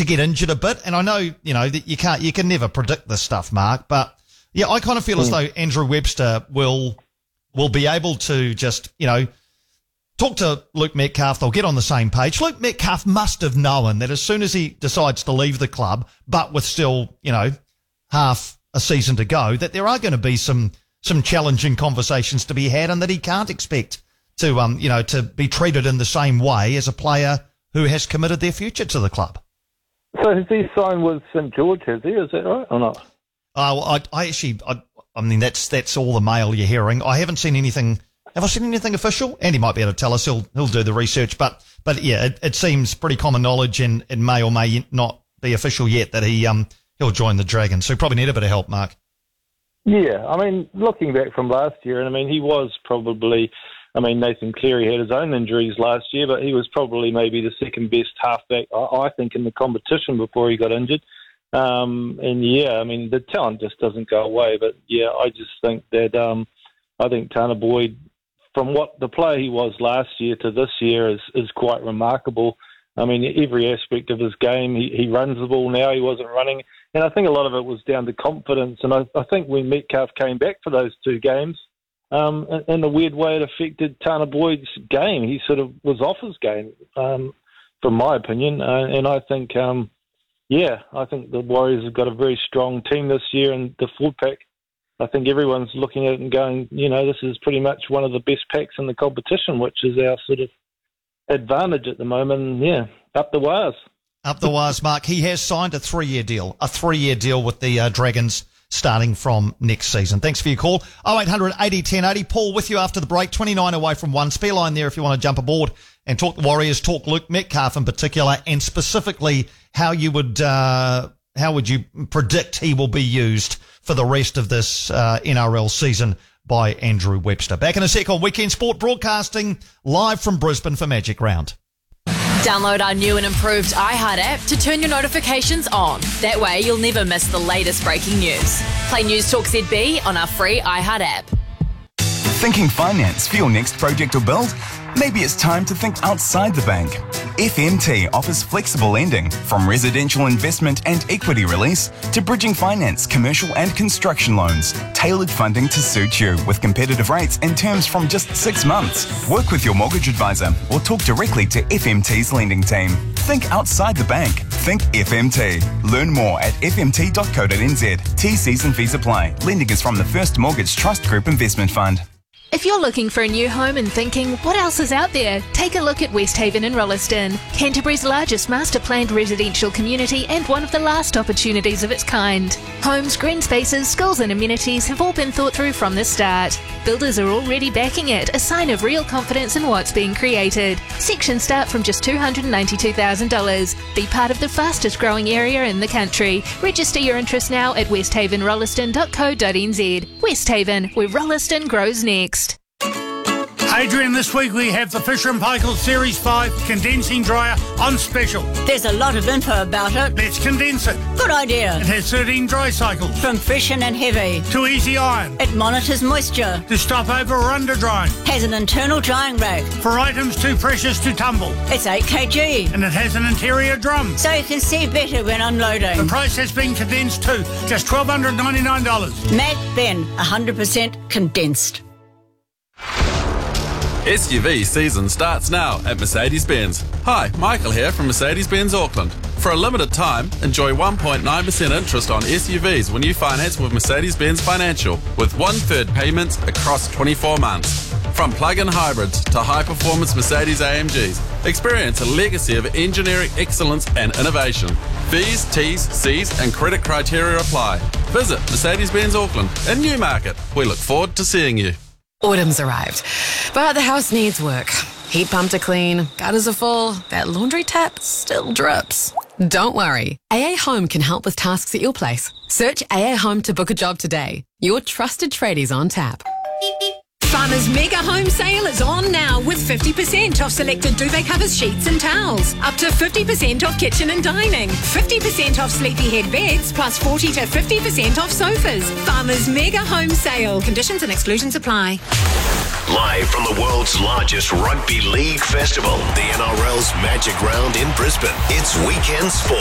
to get injured a bit. And I know, that you can never predict this stuff, Mark, but yeah, I kind of feel as though Andrew Webster will be able to just, talk to Luke Metcalf. They'll get on the same page. Luke Metcalf must have known that as soon as he decides to leave the club, but with still, half a season to go, that there are going to be some challenging conversations to be had, and that he can't expect to, to be treated in the same way as a player who has committed their future to the club. So has he signed with St George, has he? Is that right or not? I mean, that's all the mail you're hearing. I haven't seen anything. Have I seen anything official? Andy might be able to tell us. He'll do the research. But yeah, it seems pretty common knowledge and may or may not be official yet that he'll join the Dragons. So probably need a bit of help, Mark. Yeah, I mean, looking back from last year, and I mean, he was probably, Nathan Cleary had his own injuries last year, but he was probably maybe the second best halfback, I think, in the competition before he got injured. And yeah, I mean, the talent just doesn't go away. But yeah, I just think that I think Tanah Boyd, from what the player he was last year to this year, is quite remarkable. I mean, every aspect of his game, he runs the ball now. He wasn't running. And I think a lot of it was down to confidence. And I think when Metcalf came back for those two games, in a weird way, it affected Tanah Boyd's game. He sort of was off his game, from my opinion. And I think, I think the Warriors have got a very strong team this year. And the forward pack, I think everyone's looking at it and going, this is pretty much one of the best packs in the competition, which is our sort of advantage at the moment. And yeah, up the wires. Up the wires, Mark. He has signed a 3-year deal with the Dragons starting from next season. Thanks for your call. 0800 80 1080. Paul with you after the break. 29 away from one. Spare line there if you want to jump aboard and talk the Warriors, talk Luke Metcalf in particular, and specifically how would you predict he will be used for the rest of this NRL season by Andrew Webster. Back in a sec on Weekend Sport, broadcasting live from Brisbane for Magic Round. Download our new and improved iHeart app to turn your notifications on. That way you'll never miss the latest breaking news. Play News Talk ZB on our free iHeart app. Thinking finance for your next project or build? Maybe it's time to think outside the bank. FMT offers flexible lending, from residential investment and equity release to bridging finance, commercial and construction loans. Tailored funding to suit you with competitive rates and terms from just 6 months. Work with your mortgage advisor or talk directly to FMT's lending team. Think outside the bank. Think FMT. Learn more at fmt.co.nz. T's and fees apply. Lending is from the First Mortgage Trust Group Investment Fund. If you're looking for a new home and thinking, what else is out there? Take a look at Westhaven in Rolleston, Canterbury's largest master-planned residential community and one of the last opportunities of its kind. Homes, green spaces, schools and amenities have all been thought through from the start. Builders are already backing it, a sign of real confidence in what's being created. Sections start from just $292,000. Be part of the fastest growing area in the country. Register your interest now at westhavenrolleston.co.nz. Westhaven, where Rolleston grows next. Adrian, this week we have the Fisher & Paykel Series 5 condensing dryer on special. There's a lot of info about it. Let's condense it. Good idea. It has 13 dry cycles. From freshen and heavy to easy iron. It monitors moisture to stop over or under drying. Has an internal drying rack for items too precious to tumble. It's 8 kg. And it has an interior drum so you can see better when unloading. The price has been condensed too, just $1,299. Matt Ben, 100% condensed. SUV season starts now at Mercedes-Benz. Hi, Michael here from Mercedes-Benz Auckland. For a limited time, enjoy 1.9% interest on SUVs when you finance with Mercedes-Benz Financial, with 1/3 payments across 24 months. From plug-in hybrids to high-performance Mercedes AMGs, experience a legacy of engineering excellence and innovation. Fees, T's, C's and credit criteria apply. Visit Mercedes-Benz Auckland in Newmarket. We look forward to seeing you. Autumn's arrived, but the house needs work. Heat pump to clean, gutters are full, that laundry tap still drips. Don't worry, AA Home can help with tasks at your place. Search AA Home to book a job today. Your trusted tradies on tap. Farmers Mega Home Sale is on now with 50% off selected duvet covers, sheets and towels. Up to 50% off kitchen and dining. 50% off sleepyhead beds plus 40 to 50% off sofas. Farmers Mega Home Sale. Conditions and exclusions apply. Live from the world's largest rugby league festival, the NRL's Magic Round in Brisbane. It's Weekend Sport.